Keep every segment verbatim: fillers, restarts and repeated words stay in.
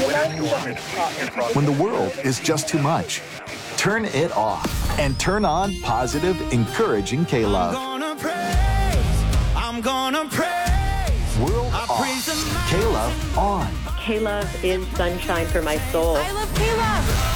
When the world is just too much, turn it off and turn on positive, encouraging K-Love. I'm gonna praise, I'm gonna praise. World off, K-Love on. K-Love is sunshine for my soul. I love K-Love.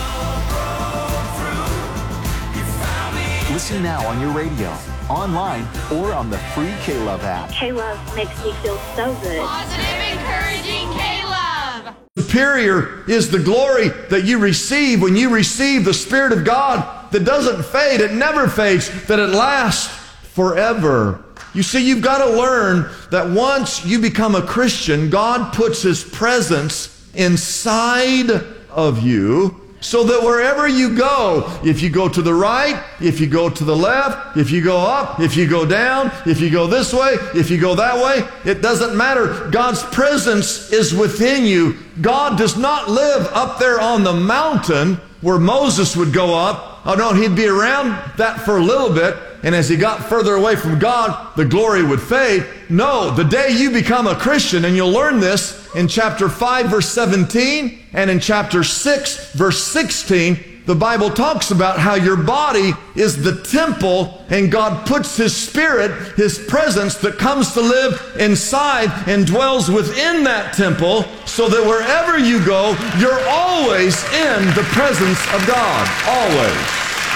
Listen now on your radio, online, or on the free K-Love app. K-Love makes me feel so good. Positive, encouraging K-Love. Superior is the glory that you receive when you receive the Spirit of God that doesn't fade, it never fades, that it lasts forever. You see, you've got to learn that once you become a Christian, God puts His presence inside of you, so that wherever you go, if you go to the right, if you go to the left, if you go up, if you go down, if you go this way, if you go that way, it doesn't matter. God's presence is within you. God does not live up there on the mountain where Moses would go up. Oh no, he'd be around that for a little bit, and as he got further away from God, the glory would fade. No, the day you become a Christian, and you'll learn this in chapter five, verse seventeen, and in chapter six, verse sixteen, the Bible talks about how your body is the temple, and God puts His Spirit, His presence that comes to live inside and dwells within that temple, so that wherever you go, you're always in the presence of God. Always.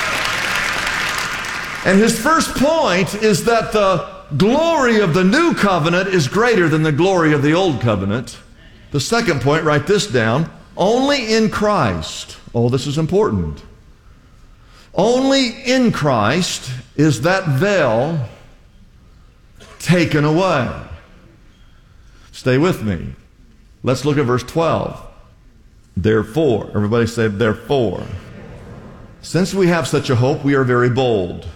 And his first point is that the glory of the new covenant is greater than the glory of the old covenant. The second point, write this down. Only in Christ, oh, this is important. Only in Christ is that veil taken away. Stay with me. Let's look at verse twelve. Therefore, everybody say, therefore. Since we have such a hope, we are very bold.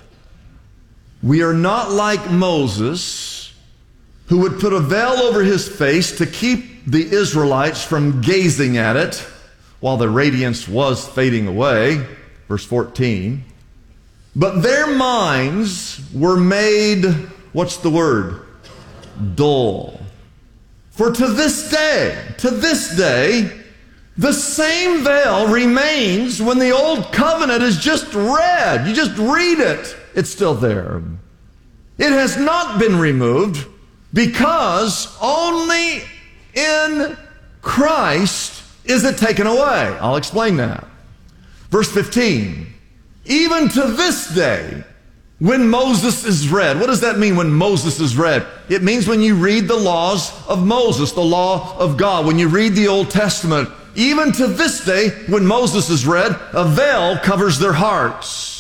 We are not like Moses, who would put a veil over his face to keep the Israelites from gazing at it while the radiance was fading away. Verse fourteen. But their minds were made, what's the word? Dull. For to this day, to this day, the same veil remains when the old covenant is just read. You just read it. It's still there. It has not been removed because only in Christ is it taken away. I'll explain that. Verse fifteen. Even to this day, when Moses is read. What does that mean when Moses is read? It means when you read the laws of Moses, the law of God, when you read the Old Testament. Even to this day, when Moses is read, a veil covers their hearts.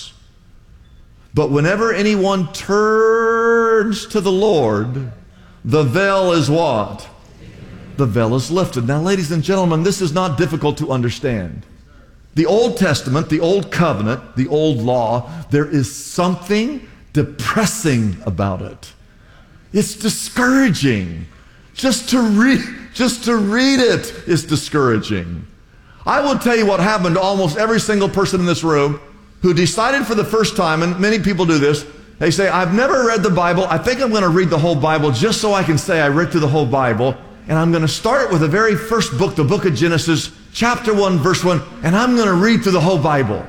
But whenever anyone turns to the Lord, the veil is what? The veil is lifted. Now, ladies and gentlemen, this is not difficult to understand. The Old Testament, the Old Covenant, the Old Law, there is something depressing about it. It's discouraging. Just to read, just to read it is discouraging. I will tell you what happened to almost every single person in this room who decided for the first time, and many people do this, they say, I've never read the Bible. I think I'm going to read the whole Bible just so I can say I read through the whole Bible. And I'm going to start with the very first book, the book of Genesis, chapter one, verse one, and I'm going to read through the whole Bible.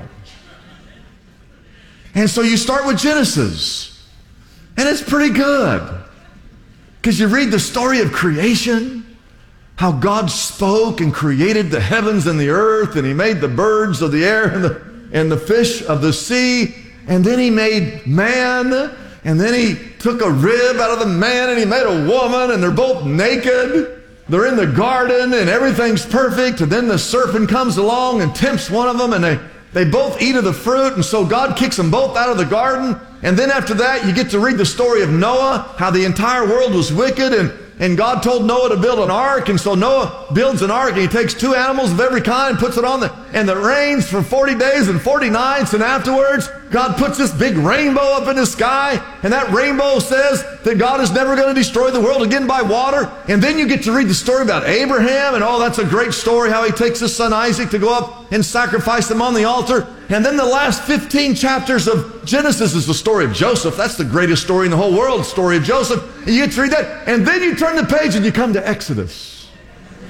And so you start with Genesis, and it's pretty good. Because you read the story of creation, how God spoke and created the heavens and the earth, and He made the birds of the air and the and the fish of the sea, and then He made man, and then He took a rib out of the man, and He made a woman, and they're both naked. They're in the garden, and everything's perfect, and then the serpent comes along and tempts one of them, and they, they both eat of the fruit, and so God kicks them both out of the garden. And then after that, you get to read the story of Noah, how the entire world was wicked, and And God told Noah to build an ark, and so Noah builds an ark, and he takes two animals of every kind, puts it on the, and it rains for forty days and forty nights, and afterwards, God puts this big rainbow up in the sky, and that rainbow says that God is never going to destroy the world again by water. And then you get to read the story about Abraham, and oh, that's a great story, how he takes his son Isaac to go up and sacrifice him on the altar. And then the last fifteen chapters of Genesis is the story of Joseph. That's the greatest story in the whole world, the story of Joseph. And you get to read that, and then you turn the page and you come to Exodus.